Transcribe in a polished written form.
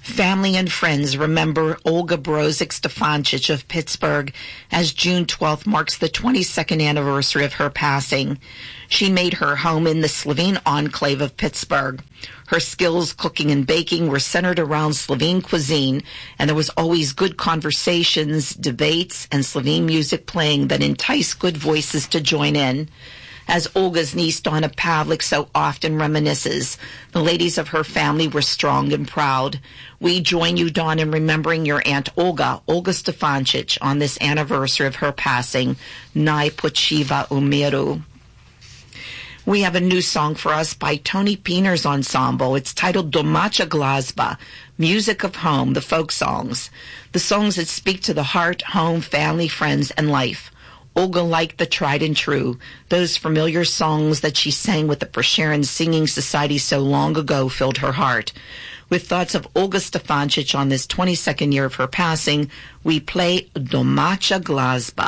Family and friends remember Olga Brozik-Stefanchich of Pittsburgh, as June 12th marks the 22nd anniversary of her passing. She made her home in the Slovene enclave of Pittsburgh. Her skills cooking and baking were centered around Slovene cuisine, and there was always good conversations, debates, and Slovene music playing that enticed good voices to join in. As Olga's niece Donna Pavlik so often reminisces, the ladies of her family were strong and proud. We join you, Dawn, in remembering your Aunt Olga Stefanchich, on this anniversary of her passing. Najpočiva u miru. We have a new song for us by Tony Piener's ensemble. It's titled Domaća glazba, Music of Home, the folk songs. The songs that speak to the heart, home, family, friends, and life. Olga liked the tried and true, those familiar songs that she sang with the Prešeren Singing Society so long ago filled her heart. With thoughts of Olga Stefanchich on this 22nd year of her passing, we play Domaća glazba.